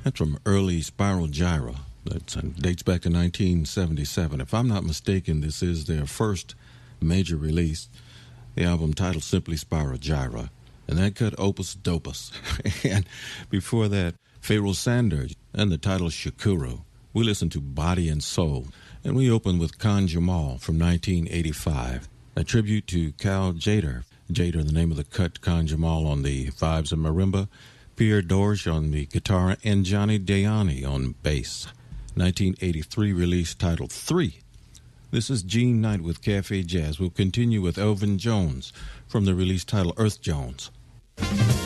That's from early Spiral Gyra. That dates back to 1977. If I'm not mistaken, this is their first major release. The album titled simply Spiral Gyra. And that cut Opus Dopus. And before that, Pharoah Sanders and the title Shakuru. We listened to Body and Soul. And we opened with Khan Jamal from 1985. A tribute to Cal Tjader. Tjader, the name of the cut, Khan Jamal on the vibes of marimba, Pierre Dorge on the guitar, and Johnny Dayani on bass. 1983 release titled 3. This is Gene Knight with Cafe Jazz. We'll continue with Elvin Jones from the release title Earth Jones.